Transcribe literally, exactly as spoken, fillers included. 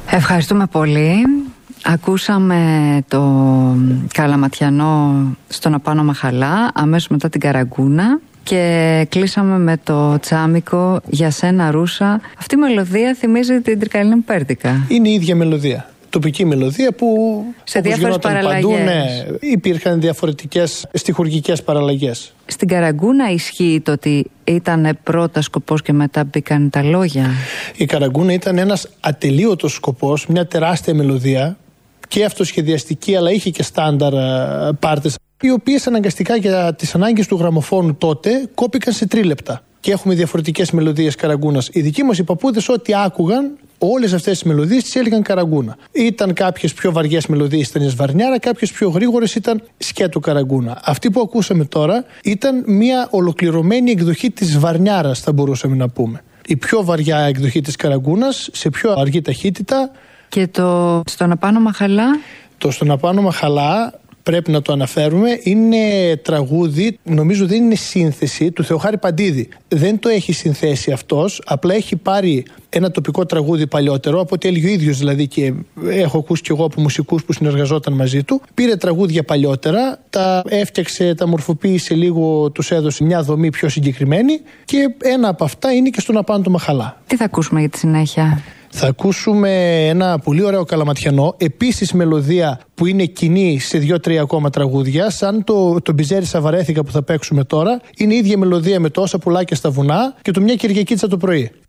Ευχαριστούμε πολύ. Ακούσαμε το Καλαματιανό στον Απάνω Μαχαλά, αμέσως μετά την Καραγκούνα, και κλείσαμε με το Τσάμικο για σένα Ρούσα. Αυτή η μελωδία θυμίζει την Τρικαλινή Πέρδικα. Είναι η ίδια μελωδία. Τοπική μελωδία που σε διάφορες παραλλαγές. Παντού, ναι, υπήρχαν διαφορετικές στιχουργικές παραλλαγές. Στην Καραγκούνα ισχύει το ότι ήταν πρώτα σκοπός και μετά μπήκαν τα λόγια. Η Καραγκούνα ήταν ένας ατελείωτος σκοπός, μια τεράστια μελωδία και αυτοσχεδιαστική, αλλά είχε και στάνταρ πάρτες, οι οποίες αναγκαστικά για τις ανάγκες του γραμμοφώνου τότε κόπηκαν σε τρίλεπτα. Και έχουμε διαφορετικές μελωδίες Καραγκούνας. Οι δικοί μας οι παππούδες, ό,τι άκουγαν, όλες αυτές τις μελωδίες τις έλεγαν Καραγκούνα. Ήταν κάποιες πιο βαριές μελωδίες, ήταν η Σβαρνιάρα, κάποιες πιο γρήγορες ήταν σκέτο Καραγκούνα. Αυτή που ακούσαμε τώρα ήταν μια ολοκληρωμένη εκδοχή της Σβαρνιάρας, θα μπορούσαμε να πούμε. Η πιο βαριά εκδοχή της Καραγκούνας, σε πιο αργή ταχύτητα. Και το στον Απάνω Μαχαλά. Το στον Απάνω Μαχαλά, πρέπει να το αναφέρουμε, είναι τραγούδι, νομίζω δεν είναι σύνθεση, του Θεοχάρη Παντίδη. Δεν το έχει συνθέσει αυτός, απλά έχει πάρει ένα τοπικό τραγούδι παλιότερο, από ό,τι έλεγε ο ίδιος δηλαδή, και έχω ακούσει κι εγώ από μουσικούς που συνεργαζόταν μαζί του. Πήρε τραγούδια παλιότερα, τα έφτιαξε, τα μορφοποίησε λίγο, τους έδωσε μια δομή πιο συγκεκριμένη, και ένα από αυτά είναι και στον Απάνω του Μαχαλά. Τι θα ακούσουμε για τη συνέχεια? Θα ακούσουμε ένα πολύ ωραίο Καλαματιανό, επίσης μελωδία που είναι κοινή σε δύο-τρία ακόμα τραγούδια, σαν το, το Μπιζέρισα Βαρέθηκα που θα παίξουμε τώρα. Είναι η ίδια μελωδία με το Όσα πουλάκια στα βουνά και το Μια Κυριακίτσα το πρωί.